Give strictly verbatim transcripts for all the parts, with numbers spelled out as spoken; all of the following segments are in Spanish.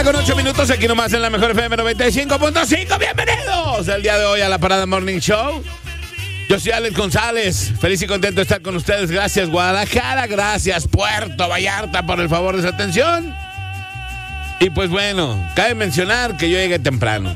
mañana con ocho minutos, aquí nomás en la mejor F M noventa y cinco punto cinco. Bienvenidos el día de hoy a la Parada Morning Show. Yo soy Alex González, feliz y contento de estar con ustedes. Gracias Guadalajara, gracias Puerto Vallarta por el favor de su atención. Y pues bueno, cabe mencionar que yo llegué temprano.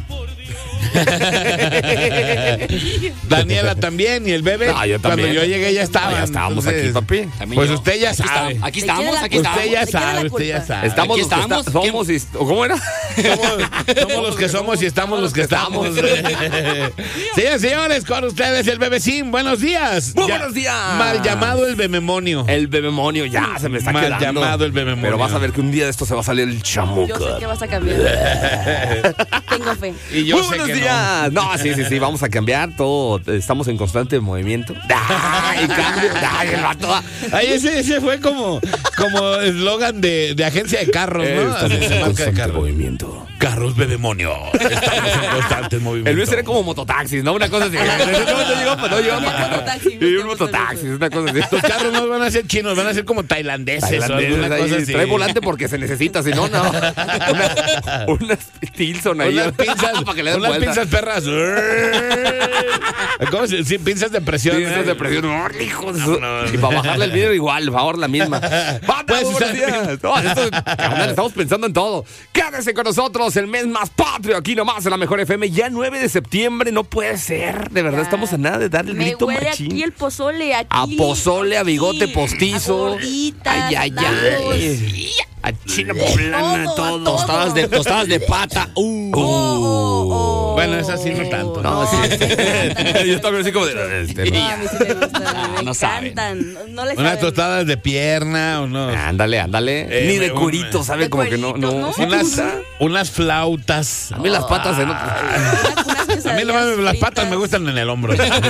Daniela también y el bebé. No, yo cuando yo llegué ya estaban. No, ya estábamos entonces, aquí, papi. También pues yo. Usted ya aquí sabe. Está, aquí estamos, aquí estamos. Usted ya sabe, usted ya sabe. Estamos aquí los que estamos. está, somos y, ¿cómo era? Somos, somos los que somos y estamos los que estamos. Señores, señores, con ustedes el bebecín. Buenos días. Muy ya, buenos días. Mal llamado el bebemonio. El bebemonio ya se me está mal quedando. Mal llamado el bebemonio. Pero vas a ver que un día de esto se va a salir el chamuco. Yo sé que vas a cambiar. Tengo fe. Y yo Muy sé buenos que días. No. no, sí, sí, sí, vamos a cambiar todo. Estamos en constante movimiento. ¡Ay, cambio! ¡Ay, el vato! Ay, ese, ese fue como como eslogan de, de agencia de carros, ¿no? Estamos en marca constante de carros. movimiento. Carros bebemonio. Estamos en constante movimiento. El mío sería como mototaxis, ¿no? Una cosa así. No llegó, no llegó para Y un mototaxis, una cosa así. Los carros no van a ser chinos, van a ser como tailandeses. Tailandeses o alguna cosa así. Trae volante porque se necesita, si no, no. Una, unas Tilson ahí. Unas pinzas, para que le den unas vuelta. pinzas perras. ¿Cómo se sí, pinzas de presión. Pinzas ¿eh? de presión. No, hijo de su... no, no. Y para bajarle el vidrio igual, por favor, la misma. Pues, buenos días. No, esto, carnal, estamos pensando en todo. Quédese con nosotros, el mes más patrio, aquí nomás en la mejor F M. Ya nueve de septiembre, no puede ser. De verdad, ya. Estamos a nada de darle el Me grito huele machín. Aquí el pozole, aquí. A pozole, a bigote sí, postizo. A gorditas, ay, ay, ay. A china poblana, todo. todo, todo. Tostadas de, tostadas de pata. Uh. Oh, oh, oh. Bueno, es así no tanto. No, No. sí. Yo también así como de... Este, No, a mí sí me gustan, Ah, me no encantan. No, no les Unas saben. tostadas de pierna o no. Ándale, ándale. Eh, Ni de me- curito, ¿sabe? de Como que no... cuerito, no. ¿no? ¿Sí te Unas, gusta? unas flautas. A mí las patas en otro... Unas- unas A mí quesadillas nomás las patas fritas. me gustan en el hombro.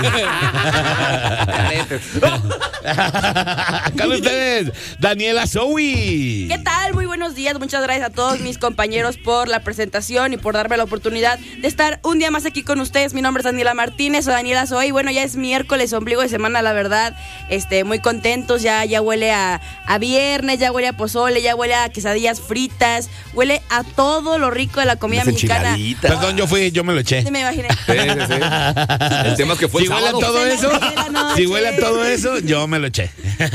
Acá con ustedes, Daniela Zoe. ¿Qué tal? Muy buenos días. Muchas gracias a todos mis compañeros por la presentación y por darme la oportunidad de estar un día más aquí con ustedes. Mi nombre es Daniela Martínez o Daniela Zoe. Bueno, ya es miércoles, ombligo de semana, la verdad. Este, muy contentos. Ya, ya huele a, a viernes, ya huele a pozole, ya huele a quesadillas fritas. Huele a todo lo rico de la comida Unas mexicana. enchiladitas. Perdón, yo fui, yo me lo eché. Sí, me imaginé. Sí, sí, sí. El tema es que fue Si el huele a sábado. todo Se eso, me fue la noche. si huele a todo eso, yo me lo eché.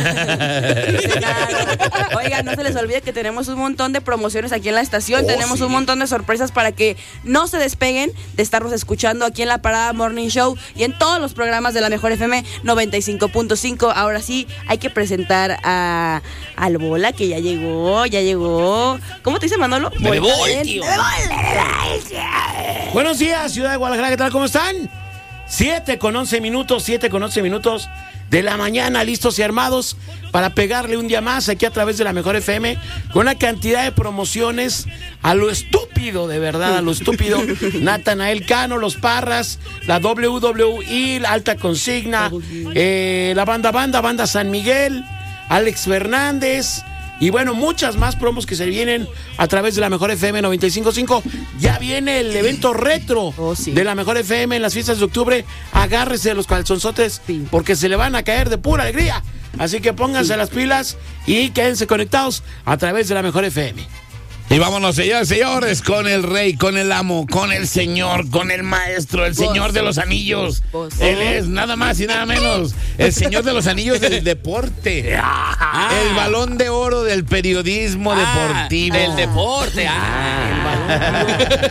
Claro. Oigan, no se les olvide que tenemos un montón de promociones aquí en la estación. Oh, tenemos sí. un montón de sorpresas para que no se despeguen de estarnos escuchando aquí en la Parada Morning Show y en todos los programas de la mejor F M noventa y cinco punto cinco. Ahora sí, hay que presentar a al Bola, que ya llegó, ya llegó. ¿Cómo te dice Manolo? Me voy, Volta, tío. me voy. Buenos días, ciudad de Guadalajara, ¿qué tal? ¿Cómo están? siete con once minutos, siete con once minutos de la mañana, listos y armados para pegarle un día más aquí a través de la mejor F M con una cantidad de promociones a lo estúpido, de verdad, a lo estúpido. Natanael Cano, Los Parras, la W W I, la Alta Consigna, eh, la Banda Banda, Banda San Miguel, Alex Fernández. Y bueno, muchas más promos que se vienen a través de la mejor F M noventa y cinco punto cinco. Ya viene el evento retro Oh, sí. de la mejor F M en las fiestas de octubre. Agárrese de los calzonzotes Sí. porque se le van a caer de pura alegría. Así que pónganse las pilas y quédense conectados a través de la mejor F M. Y vámonos, señores, señores, con el rey, con el amo, con el señor, con el maestro, el señor de los anillos. Vos. Él es nada más y nada menos el señor de los anillos del deporte. El balón de oro del periodismo deportivo. Del deporte. Ah.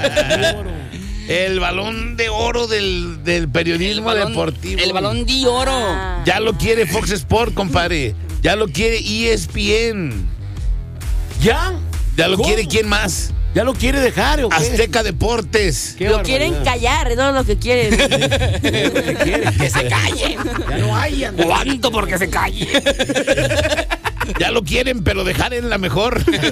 El balón de oro del, del periodismo El balón- deportivo. El balón de oro. Ah. Ya lo quiere Fox Sport, compadre. Ya lo quiere E S P N. ¿Ya? Ya lo ¿Cómo? quiere ¿quién más? ¿Ya lo quiere dejar o qué? Azteca Deportes. Qué Lo barbaridad. quieren callar, es todo lo que quieren. Que se calle. Ya no hay. anda. ¿Cuánto porque se calle? Ya lo quieren, pero dejar en la mejor. Con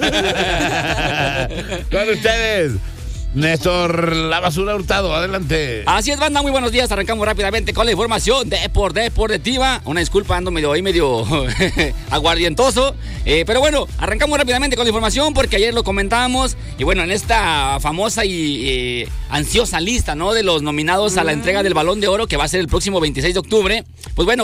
ustedes, Néstor La Basura Hurtado, adelante. Así es, banda, muy buenos días. Arrancamos rápidamente con la información de por deportiva. Una disculpa, ando medio ahí, medio aguardientoso. Eh, pero bueno, arrancamos rápidamente con la información porque ayer lo comentábamos. Y bueno, en esta famosa y eh, ansiosa lista, ¿no? De los nominados a la entrega del Balón de Oro que va a ser el próximo veintiséis de octubre. Pues bueno,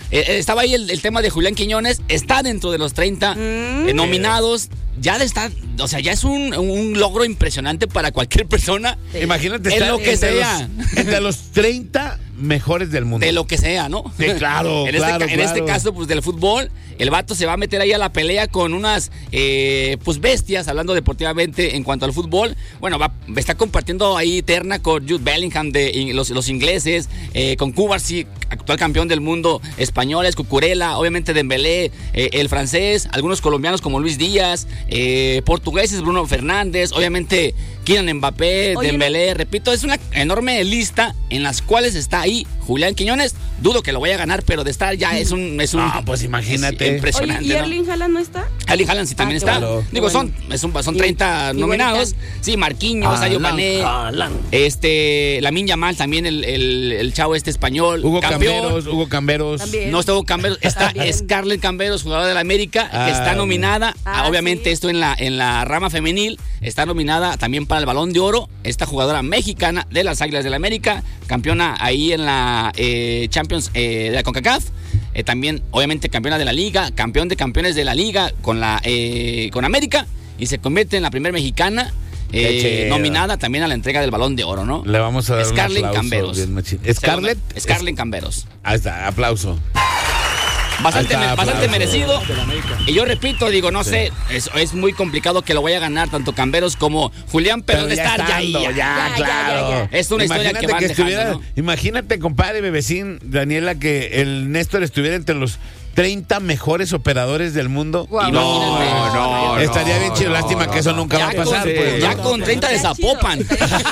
eh, estaba ahí el, el tema de Julián Quiñones, está dentro de los treinta mm. eh, nominados. Ya de estar, o sea, ya es un, un logro impresionante para cualquier persona. Sí. Imagínate estar en lo que entre sea. Los, entre los treinta mejores del mundo. De lo que sea, ¿no? Sí, claro, en, claro, este, claro. en este caso, pues del fútbol, el vato se va a meter ahí a la pelea con unas, eh, pues bestias, hablando deportivamente en cuanto al fútbol. Bueno, va, está compartiendo ahí terna con Jude Bellingham de los, los ingleses, eh, con Cubarsí, actual campeón del mundo, españoles, Cucurella, obviamente Dembélé, eh, el francés, algunos colombianos como Luis Díaz, eh, portugueses, Bruno Fernández, obviamente Kylian Mbappé, Oye, Dembélé, no. repito, es una enorme lista en las cuales está ahí Julián Quiñones. Dudo que lo vaya a ganar, pero de estar ya es un... Es un ah, pues imagínate. Es impresionante. Oye, ¿y Erling ¿no? Haaland no está? Erling Haaland sí también ah, está. Bueno. Digo, son, es un, son treinta y, nominados. Y sí, Marquinhos, Sadio Mané, este, Lamine Yamal también, el, el, el chavo este español. Hugo campeón. Camberos, Hugo Camberos. También. No está Hugo Camberos, está Scarlett Camberos, jugadora de la América, ah, que está nominada. Ah, obviamente sí. esto en la, en la rama femenil. Está nominada también para el Balón de Oro. Esta jugadora mexicana de las Águilas del la América, campeona ahí en la eh, Champions eh, de la CONCACAF. Eh, también, obviamente, campeona de la Liga, campeón de campeones de la Liga con la eh, con América, y se convierte en la primera mexicana eh, nominada también a la entrega del Balón de Oro, ¿no? Le vamos a dar Scarlett un aplauso. Camberos. Scarlett. Scarlett Camberos. Ahí está, aplauso. Bastante, está, bastante merecido. Y yo repito, digo, no sí. sé, es, es muy complicado que lo vaya a ganar tanto Camberos como Julián, pero, pero de estar ya ahí. Ya, ya, ya, claro. Ya, ya, ya. Es una imagínate historia que, van que dejando, estuviera, ¿no? Imagínate, compadre Bebecín, Daniela, que el Néstor estuviera entre los treinta mejores operadores del mundo. Wow. Y no, no, no, estaría no, bien chido. No, Lástima no, que eso no, nunca ya va a pasar. Con, pues, ya ¿no? con treinta de Zapopan.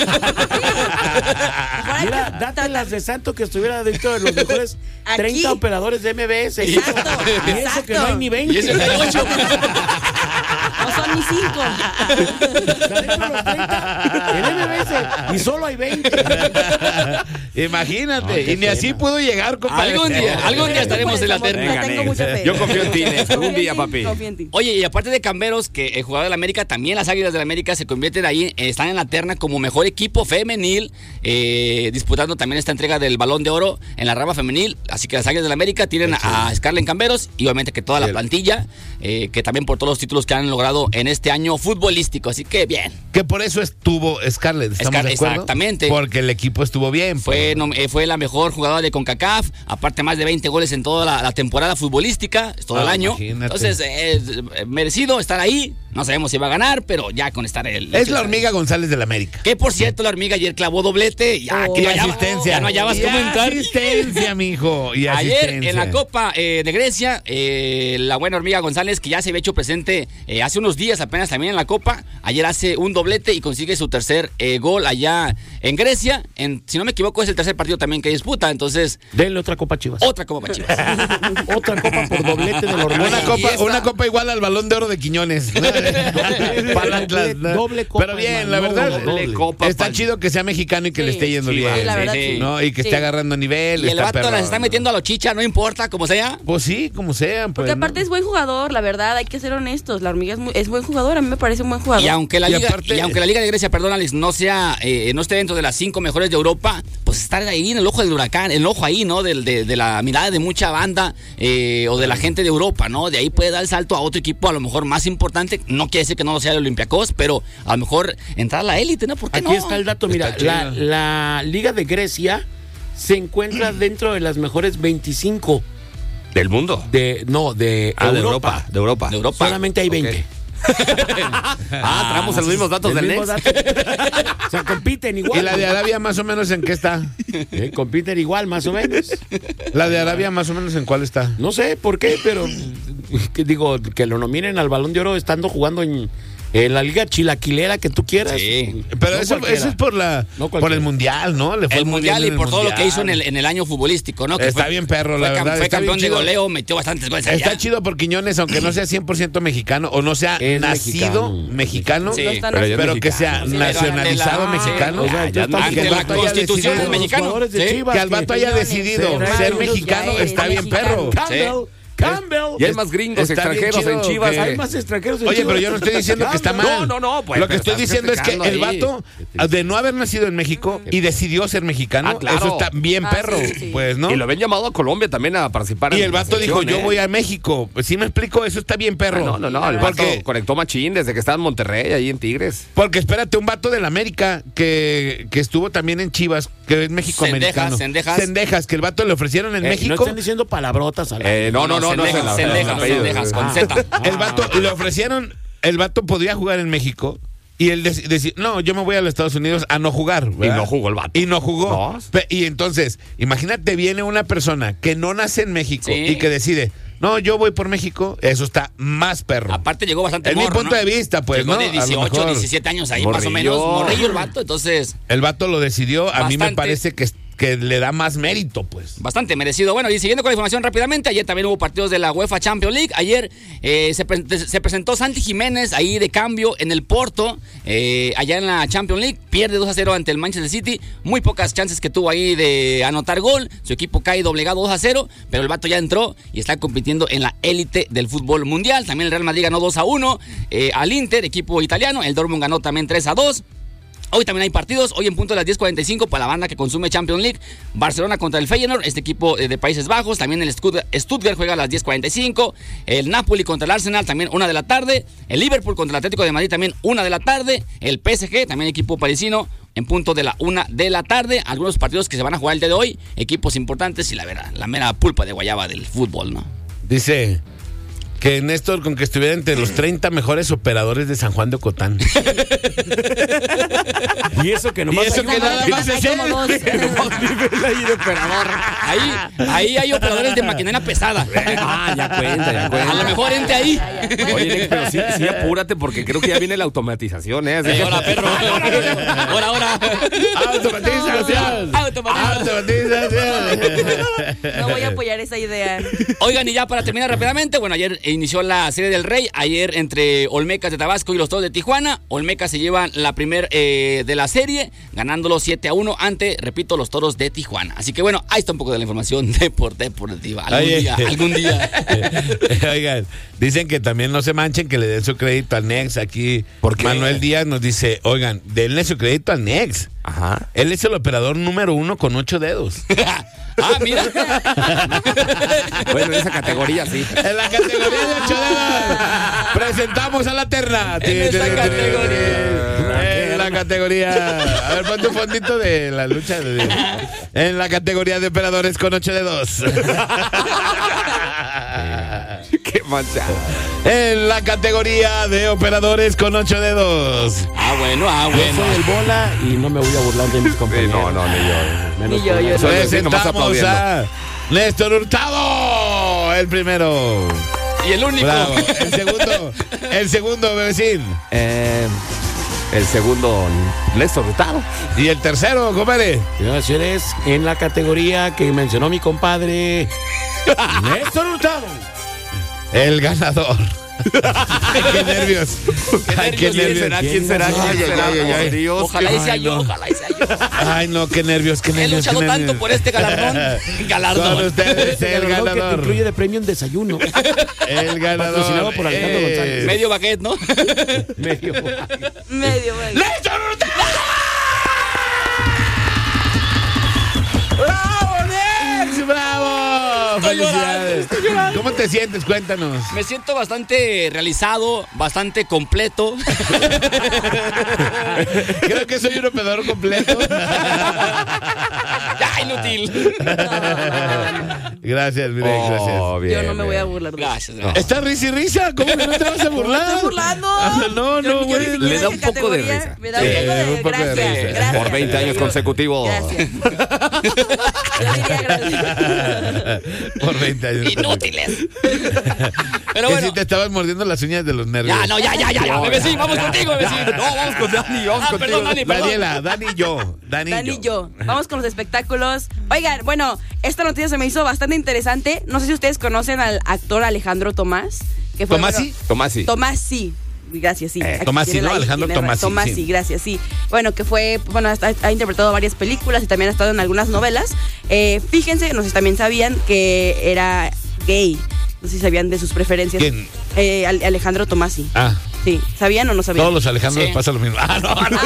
Mira, date las de Santo que estuviera dentro de los mejores treinta Aquí. operadores de M B S. Exacto. Y eso Exacto. que no hay ni veinte. Y eso que hay ocho. No son ni cinco. En M B S y solo hay veinte. Imagínate. No, y ni pena. así pudo llegar, compadre. Algún día, algún día estaremos en la terna. Tengo mucha fe. Yo confío en ti, Néstor. Un día, papi. Oye, y aparte de Camberos, que el jugador de la América, también las Águilas de la América se convierten ahí, eh, están en la terna como mejor equipo femenil, eh, disputando también esta entrega del Balón de Oro en la rama femenil. Así que las Águilas de la América tienen a, a Scarlett Camberos y obviamente que toda la plantilla, eh, que también por todos los títulos que han logrado en este año futbolístico. Así que bien. Que por eso estuvo Scarlett, ¿estamos Scar- de acuerdo? Exactamente. Porque el equipo estuvo bien. Fue, no, eh, fue la mejor jugadora de CONCACAF, aparte más de veinte goles en toda la, la temporada futbolística, todo ah, el año. Imagínate. Entonces, eh, merecido estar ahí. No sabemos si va a ganar, pero ya con estar el... Es la Hormiga González de la América. Que por cierto, la Hormiga ayer clavó doblete. Ya, oh, que y no hallaba, asistencia. Ya no hallabas y cómo entrar. asistencia, mijo. Y ayer asistencia. en la Copa eh, de Grecia, eh, la buena Hormiga González, que ya se había hecho presente eh, hace unos días apenas también en la Copa, ayer hace un doblete y consigue su tercer eh, gol allá en Grecia. En, si no me equivoco, es el tercer partido también que disputa. Entonces, denle otra Copa Chivas. Otra Copa Chivas. Otra Copa por doblete de la Hormiga. Una copa, una copa igual al Balón de Oro de Quiñones. Para doble, doble copa. Pero bien, la verdad, no, doble copa, está pan. Chido que sea mexicano y que sí, le esté yendo sí, bien. Sí, la verdad, sí. sí. ¿No? Y que sí. esté agarrando nivel. Y el vato perro, las está metiendo a lo chicha, no importa, como sea. Pues sí, como sea. Pues, porque aparte ¿no? es buen jugador, la verdad, hay que ser honestos. La Hormiga es, muy, es buen jugador, a mí me parece un buen jugador. Y aunque la, y liga, aparte, y aunque la Liga de Grecia, perdón, Alex, no sea, eh, no esté dentro de las cinco mejores de Europa, pues estar ahí en el ojo del huracán, el ojo ahí, ¿no? De, de, de la mirada de mucha banda eh, o de la gente de Europa, ¿no? De ahí puede dar el salto a otro equipo a lo mejor más importante. No quiere decir que no lo sea el Olympiacos, pero a lo mejor entrar a la élite, ¿no? ¿Por qué Aquí no? está el dato, mira, la, la Liga de Grecia se encuentra dentro de las mejores veinticinco. ¿Del mundo? De, no, de, ah, Europa. de Europa. De Europa. De Europa. Solamente hay veinte. Okay. ah, traemos los mismos datos del Next. O sea, compiten igual. ¿Y la de Arabia más o menos en qué está? ¿Eh? Compiten igual, más o menos. ¿La de Arabia más o menos en cuál está? No sé por qué, pero que digo, que lo nominen al Balón de Oro estando jugando en, en la liga chilaquilera que tú quieras. Sí. Pero no eso, eso es por la no por el mundial, ¿no? Le fue el muy mundial bien y por el todo mundial. lo que hizo en el, en el año futbolístico, ¿no? Que está fue, bien perro, la fue, verdad. Fue está campeón de chido. goleo, metió bastantes goles allá. Está chido por Quiñones, aunque no sea cien por ciento mexicano o no sea es nacido mexicano, mexicano sí, pero, pero, pero que sea sí, nacionalizado la, mexicano. Sí, o sea, ya, ya ante la Constitución decidido, mexicano. De Sí, Chivas, que al vato haya que decidido sí, ser sí, mexicano sí, está sí, bien sí, perro. Campbell, Campbell. Y hay más gringos Está bien extranjeros en chido Chivas. que- Hay más extranjeros. en Oye, Chivas. pero yo no estoy diciendo que está mal. No, no, no, pues, Lo que pero estoy estás diciendo es que el criticando ahí. vato, de no haber nacido en México y decidió ser mexicano, Ah, claro. eso está bien Ah, perro, sí, sí. pues, ¿no? Y lo habían llamado a Colombia también a participar. Y en el la vato dijo, selección, yo ¿eh? voy a México. Pues sí me explico, eso está bien perro. Ah, no, no, no. El vato Porque, conectó machín desde que estaba en Monterrey, ahí en Tigres. porque espérate, un vato del América que, que estuvo también en Chivas, que es mexicoamericano. Cendejas, Cendejas. Cendejas, que el vato le ofrecieron en Eh, México. No están diciendo palabrotas al aire. Eh, no, no, no, no. Cendejas, se la- Cendejas, el apellido. Cendejas, con Ah. Z. El vato le ofrecieron, el vato podía jugar en México. Y él decía, no, yo me voy a los Estados Unidos a no jugar. ¿verdad? Y no jugó el vato. Y no jugó. No. Pe- Y entonces, imagínate, viene una persona que no nace en México Sí. y que decide, no, yo voy por México, eso está más perro. Aparte llegó bastante Es mi morro, punto ¿no? de vista, pues, Llegó ¿no? de A lo dieciocho, mejor. diecisiete años ahí, más o Morrillo. menos. Morrillo el vato, entonces... El vato lo decidió, a mí me Bastante. parece que, que le da más mérito, pues. Bastante merecido. Bueno, y siguiendo con la información rápidamente, ayer también hubo partidos de la UEFA Champions League. Ayer eh, se, pre se presentó Santi Jiménez ahí de cambio en el Porto, eh, allá en la Champions League. Pierde dos a cero ante el Manchester City. Muy pocas chances que tuvo ahí de anotar gol. Su equipo cae doblegado dos a cero, pero el vato ya entró y está compitiendo en la élite del fútbol mundial. También el Real Madrid ganó dos a uno eh, al Inter, equipo italiano. El Dortmund ganó también tres a dos. Hoy también hay partidos, hoy en punto de las diez cuarenta y cinco para la banda que consume Champions League. Barcelona contra el Feyenoord, este equipo eh, de Países Bajos. También el Stuttgart juega a las diez cuarenta y cinco. El Napoli contra el Arsenal, también una de la tarde. El Liverpool contra el Atlético de Madrid, también una de la tarde. El P S G, también equipo parisino, en punto de la una de la tarde. Algunos partidos que se van a jugar el día de hoy. Equipos importantes y la verdad, la mera pulpa de guayaba del fútbol, ¿no? Dice que Néstor con que estuviera entre los treinta mejores operadores de San Juan de Ocotán. Y eso que nomás Y eso hay que una- nada más es Hay como dos. Ahí, ahí hay operadores de maquinaria pesada. Ah, ya cuenta, ya cuenta. A lo mejor entre ahí. Oye, Nick, pero sí, sí apúrate porque creo que ya viene la automatización, ¿eh? Así Eh, que- Ahora, perro. Ahora, ahora. Automatización. Automatización. No voy a apoyar esa idea. Oigan, y ya para terminar rápidamente, bueno, ayer inició la Serie del Rey, ayer entre Olmecas de Tabasco y los Toros de Tijuana. Olmecas se llevan la primer eh, de la serie, ganándolo siete a uno ante, repito, los Toros de Tijuana. Así que bueno, ahí está un poco de la información de por deportiva. Algún Oye. día, algún día. Oigan, dicen que también no se manchen, que le den su crédito al Nex. Aquí ¿Por qué? Manuel Díaz nos dice, oigan, denle su crédito al Nex. Ajá. Él es el operador número uno con ocho dedos. Ah, mira. Bueno, en esa categoría sí. En la categoría de ocho dedos. Presentamos a la terna. En esa categoría. En la categoría. A ver, pon tu fondito de la lucha. de- En la categoría de operadores con ocho dedos. Qué manchada. En la categoría de operadores con ocho dedos. Ah, bueno, ah, Yo bueno. soy el bola y no me voy a burlar de mis Sí, compañeros. no, no, ni yo. Menos Ni yo, por- yo Soy el nomás Presentamos aplaudiendo. a Néstor Hurtado, el primero. Y el único. Bravo. El segundo, el segundo, bebecín. Eh, el segundo, Néstor Hurtado. Y el tercero, compadre. Señoras y señores, en la categoría que mencionó mi compadre Néstor Hurtado. El ganador. Ay, qué nervios. Ay, qué nervios, nervios. ¿Quién será? Ay, ¿Quién ay, será? ay, ay, ay. Dios, Ojalá y qué- sea Ay, yo, no. ojalá y sea yo. Ay, no, qué nervios, qué He nervios. luchado qué tanto nervios. por este galardón. Con Galardón. ustedes, el Que te ganador. incluye de premio un desayuno. El ganador. Patrocinado por Alejandro es González. Medio baguette, ¿no? Medio. Medio, bueno. ¡Néstor Hurtado! ¡Bravo, Nex! ¡Bravo! Estoy llorando, ¡Felicidades! estoy llorando. ¿Cómo te sientes? Cuéntanos. Me siento bastante realizado, bastante completo. Creo que soy un operador completo. Ya, inútil. Gracias, mire, Oh, gracias. bien, Yo no me voy a bien. burlar de eso. Gracias, gracias. ¿Está risa y risa? ¿Cómo que no te vas a burlar? estoy burlando. Ah, no, Yo- no, yo güey. ni siquiera Le da un dije poco de categoría, risa. Me da Sí, un poco de, un poco de gracias, risa. gracias. Por veinte años Yo- consecutivos. Gracias. Yo diría gracias. Por veinte años. Inútiles. Pero ¿Y bueno. si te estabas mordiendo las uñas de los nervios? Ya, no, ya, ya, ya, ya. Bebecín, vamos contigo, bebecín. No, vamos con Dani, vamos Ah, contigo. perdón, Dani, perdón. Daniela, Dani y yo. Dani, Dani y y yo. Vamos con los espectáculos. Oigan, bueno, esta noticia se me hizo bastante interesante. No sé si ustedes conocen al actor Alejandro Tomás. Que fue, ¿Tomasi? bueno, Tomasi. Tomás, sí. Gracias, sí. Eh, Aquí Tomasi, tiene ¿no? la- Alejandro tiene- Tomasi, Tomasi, sí. gracias, sí. Bueno, que fue, bueno, ha, ha interpretado varias películas y también ha estado en algunas novelas. Eh, fíjense, no sé si también sabían que era gay. No sé si sabían de sus preferencias. ¿Quién? Eh, Alejandro Tommasi. Ah. Sí, ¿sabían o no sabían? Todos los Alejandros Sí. pasa lo mismo. Ah, no, no.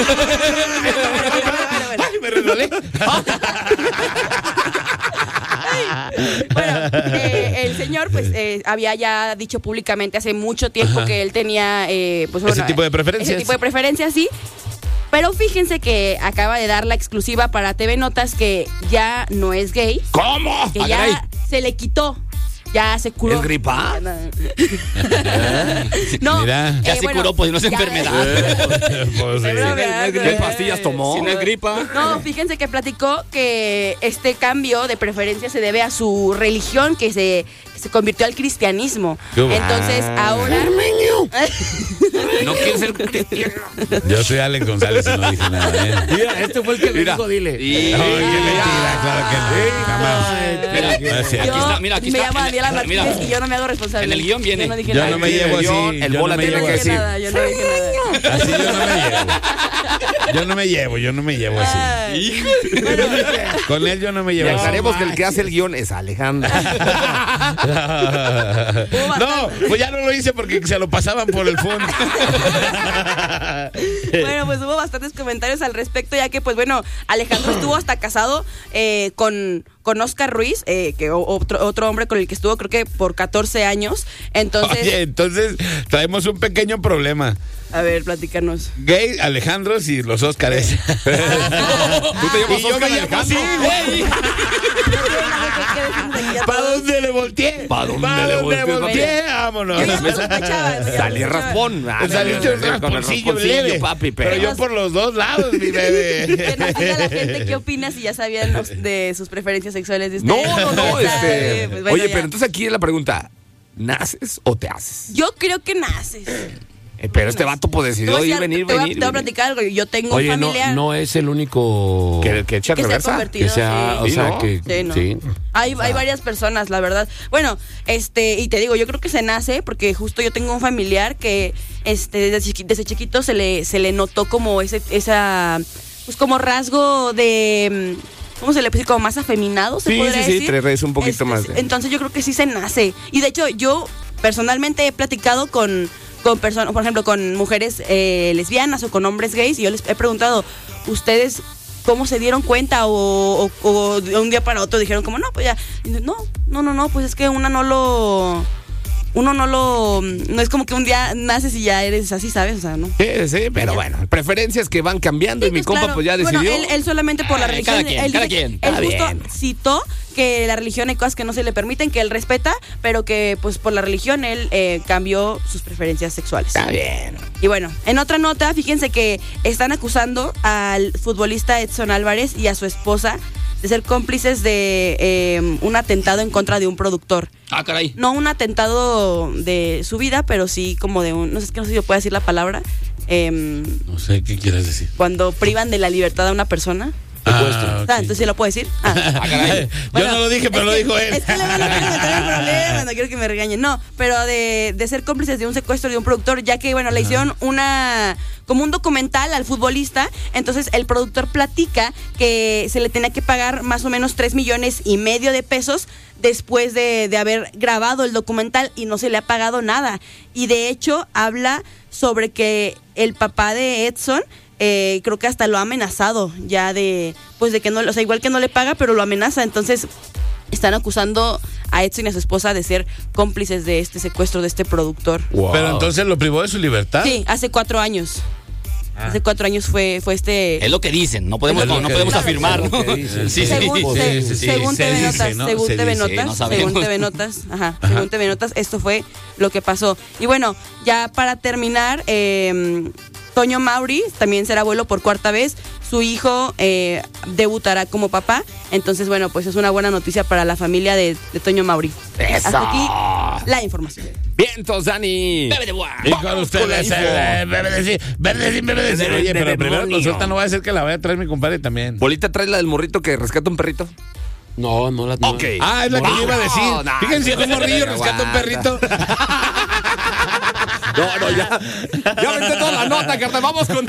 Ay, me resbalé. Bueno, eh, el señor pues eh, había ya dicho públicamente hace mucho tiempo Ajá. que él tenía eh, pues, Ese bueno, tipo de preferencias. Ese tipo de preferencias, sí. Pero fíjense que acaba de dar la exclusiva para T V Notas que ya no es gay, ¿Cómo? que Ah, ya caray. se le quitó. Ya se curó. ¿Es gripa? No, Mira. Ya eh, se bueno, curó, pues no es ya- enfermedad. Pues, sí. Pero, ¿Qué pastillas tomó? Si no es gripa. No, fíjense que platicó que este cambio de preferencia se debe a su religión, que se, que se convirtió al cristianismo. ¿Qué hubo? Entonces, ahora... No quiere ser cristiano. Yo soy Alex González y no dije nada, ¿eh? Mira, este fue el que le Mira. dijo, dile. Y- No, qué mentira, claro que no. Jamás. Mira, No es cierto. aquí Yo está, mira, aquí me está. llamo En- Daniela Martínez mira. y yo no me hago responsable. En el guión viene. Yo no dije Yo nada. no me Aquí llevo el guión, así. el yo bola no me tiene Yo no llevo que dije decir. nada, yo no dije nada. Así yo no me llevo. Yo no me llevo, yo no me llevo así. Ay, bueno, Con él yo no me Y llevo así. aclaremos que el que hace el guión es Alejandro. No, pues ya no lo hice porque se lo pasaban por el fondo. bueno, pues hubo bastantes comentarios al respecto, ya que, pues bueno, Alejandro estuvo hasta casado eh, con, con Oscar Ruiz, eh, que o- otro, otro hombre con el que estuvo creo que por catorce años. Entonces, Oye, entonces traemos un pequeño problema. a ver, platícanos. Gay, Alejandros y los Óscares. ¿Tú te llamas Y yo Oscar me llamo así, Alejandro? güey. ¿Para dónde le volteé? ¿Pa' dónde le volteé? Vámonos. Yo ya me sospechaba. yo ya me Salí sospechaba. raspón. Ah, Salí con el rasponcillo rasponcillo, leve. papi, Pero pero yo por los dos lados, mi Que bebé. nos diga la gente qué opina si ya sabían los- de sus preferencias sexuales de No, ustedes. no, no, Sabe, este. pues bueno, Oye, ya. pero entonces aquí es la pregunta: ¿naces o te haces? Yo creo que naces. Eh, pero este vato pues Te decidió voy a ir, decir- venir, te voy a- venir. Te voy a venir. platicar algo. Yo tengo Oye, un no, familiar no es el único Que, que echa que se ha reversa. convertido. que sea, sí. o Sí, sea, ¿no? que Sí, ¿no? sí. Hay, hay varias personas, la verdad. Bueno, este, y te digo, yo creo que se nace porque justo yo tengo un familiar que este, desde, chiqui- desde chiquito se le, se le notó como ese, esa, pues como rasgo de, mm, ¿cómo se le puede decir? Como más afeminado, se Sí, podría sí, sí, decir. te rees un poquito Este, más de- Entonces yo creo que sí se nace. Y de hecho, yo personalmente he platicado con, con personas, por ejemplo, con mujeres eh, lesbianas o con hombres gays, y yo les he preguntado, ¿ustedes cómo se dieron cuenta o, o- o de un día para otro dijeron como no, pues ya, y no, no, no, no, pues es que una no lo, uno no lo, no es como que un día naces y ya eres así, ¿sabes? O sea, no. Sí, sí, pero bueno, preferencias que van cambiando y Sí, mi pues, compa claro. pues ya Bueno, decidió. él, él solamente por la Ay, religión. cada quien, él cada dice que- quien. Él Está justo bien. citó que la religión hay cosas que no se le permiten, que él respeta, pero que pues por la religión él eh, cambió sus preferencias sexuales. Está bien. Y bueno, en otra nota, fíjense que están acusando al futbolista Edson Álvarez y a su esposa de ser cómplices de eh, un atentado en contra de un productor. Ah, caray. No un atentado de su vida, pero sí como de un, no sé, es que no sé si yo puedo decir la palabra, em, No sé qué quieres decir. cuando privan de la libertad a una persona. Ah, O sea, ok. entonces sí lo puedo decir. Ah. Ah, caray. Yo no lo dije, pero es lo que- dijo él. Es que luego no quiero meter en problemas, no quiero que me regañen. No, pero de, de ser cómplices de un secuestro de un productor, ya que, bueno, le hicieron una como un documental al futbolista. Entonces, el productor platica que se le tenía que pagar más o menos tres millones y medio de pesos después de, de haber grabado el documental y no se le ha pagado nada. Y de hecho, habla sobre que el papá de Edson eh, creo que hasta lo ha amenazado ya de, pues de que no, o sea, igual que no le paga, pero lo amenaza. Entonces están acusando a Edson y a su esposa de ser cómplices de este secuestro de este productor. Wow. Pero entonces lo privó de su libertad. Sí, hace cuatro años. Hace cuatro años fue, fue este... Es lo que dicen, no podemos, Es lo no, no que podemos dicen. afirmar, Es lo ¿no? que dicen. Sí, sí, según, sí, se- sí, sí. según se T V dice, Notas, ¿no? según Se T V dice, Notas, no sabemos. según T V Notas, ajá, según T V Notas, esto fue lo que pasó. Y bueno, ya para terminar, eh, Toño Mauri también será abuelo por cuarta vez. Su hijo eh, debutará como papá. Entonces, bueno, pues es una buena noticia para la familia de, de Toño Mauri. ¡Eso! Hasta aquí la información. Vientos, Dani. Bebe de guá. Y con ustedes, Con la eh, bebé de sí, bebé de sí, bebé de sí. Oye, pero primero consulta, no va a ser que la vaya a traer mi compadre también. Bolita, trae la del morrito que rescata un perrito. No, no la no. Ok. Ah, es la que yo iba a decir. No, no, Fíjense, no, un morrillo rescata un aguanta. perrito. No, no, ya. Ya vente toda la nota, carnal. Vamos con.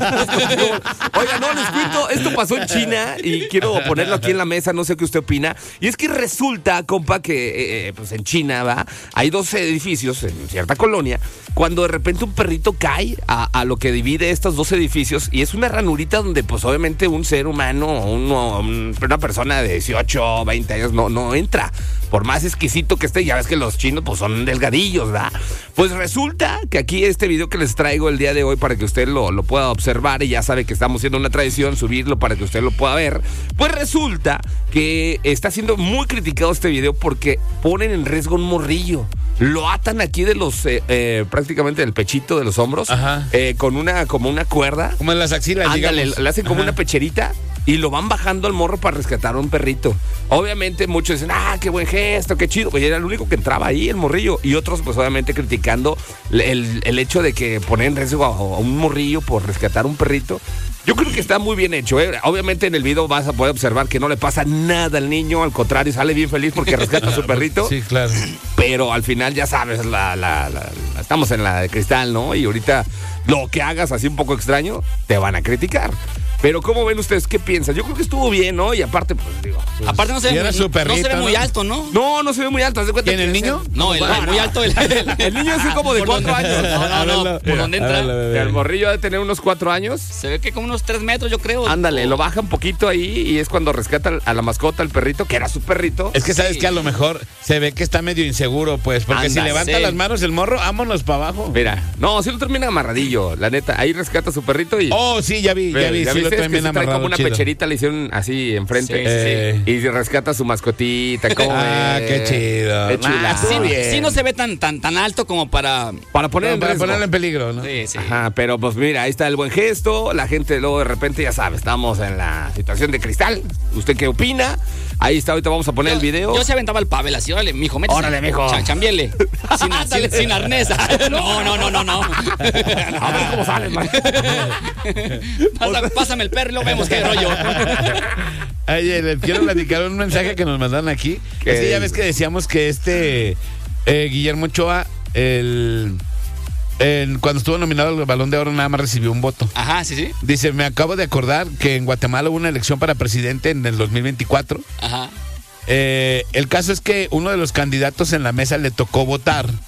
Oiga, no, les cuento. Esto pasó en China y quiero ponerlo aquí en la mesa. No sé qué usted opina. Y es que resulta, compa, que eh, pues en China, va, hay dos edificios en cierta colonia. Cuando de repente un perrito cae a, a lo que divide estos dos edificios y es una ranurita donde, pues, obviamente un ser humano, uno, una persona de dieciocho, veinte años no, no entra. Por más exquisito que esté, ya ves que los chinos pues son delgadillos, ¿verdad? Pues resulta que aquí este video que les traigo el día de hoy para que usted lo, lo pueda observar y ya sabe que estamos haciendo una tradición, subirlo para que usted lo pueda ver. Pues resulta que está siendo muy criticado este video porque ponen en riesgo un morrillo. Lo atan aquí de los, eh, eh, prácticamente del pechito de los hombros, eh, con una, como una cuerda. Como en las axilas, Ándale, digamos. le hacen como Ajá. una pecherita. Y lo van bajando al morro para rescatar a un perrito. Obviamente muchos dicen, ah, qué buen gesto, qué chido. Pues era el único que entraba ahí, el morrillo. Y otros, pues obviamente criticando el, el hecho de que ponen en riesgo a, a un morrillo por rescatar un perrito. Yo creo que está muy bien hecho, ¿eh? Obviamente en el video vas a poder observar que no le pasa nada al niño. Al contrario, sale bien feliz porque rescata a su perrito. Sí, claro. Pero al final ya sabes, la, la, la, la, estamos en la de cristal, ¿no? Y ahorita lo que hagas así un poco extraño, te van a criticar. Pero ¿cómo ven ustedes? ¿Qué piensan? Yo creo que estuvo bien, ¿no? Y aparte, pues digo... Pues, aparte no se, ve, era muy, su perrito, no se ve muy ¿no? alto, ¿no? No, no se ve muy alto. ¿Haz de cuenta ¿Quién, que el es niño? No, el, Ah, muy no. alto. El, El niño es como de ¿Por cuatro dónde? años. No, no, no. Mira, ¿Por dónde a entra? verlo, bebé. El morrillo debe tener unos cuatro años. Se ve que como unos tres metros, yo creo. Ándale, lo baja un poquito ahí y es cuando rescata a la mascota, al perrito, que era su perrito. Es que sabes Sí. que a lo mejor se ve que está medio inseguro, pues, porque si Ándale, levanta sí. las manos el morro, vámonos para abajo. Mira, no, sí lo termina amarradillo, la neta. Ahí rescata a su perrito y... Oh, sí, ya vi, ya vi, ¿Ya sí lo viste? Es traen que bien sí trae amarrado, como una chido. pecherita, le hicieron así enfrente. Sí, sí, sí. Y rescata a su mascotita. ¿Cómo Ah, ves? qué chido. Qué chula. Ah, Estuvo Sí, bien. sí no se ve tan, tan, tan alto como para... Para poner en para riesgo. ponerlo en peligro, ¿no? Sí, sí. Ajá, pero pues mira, ahí está el buen gesto. La gente luego de repente, ya sabe, estamos en la situación de cristal. ¿Usted qué opina? Ahí está, ahorita vamos a poner el video. Yo se aventaba el Pavel así, órale, mijo, métese. Órale, mijo. Cha- chambiele. Sin, sin, sin arnés. No, no, no, no, no. A ver cómo sales, man. Pasa- pásame el perro y lo vemos qué rollo. Oye, les quiero platicar un mensaje que nos mandaron aquí. ¿Qué Es que ya dice? ves que decíamos que este eh, Guillermo Ochoa, el, el- cuando estuvo nominado al Balón de Oro, nada más recibió un voto. Ajá, sí, sí. Dice, me acabo de acordar que en Guatemala hubo una elección para presidente en el dos mil veinticuatro. Ajá. Eh, el caso es que uno de los candidatos en la mesa le tocó votar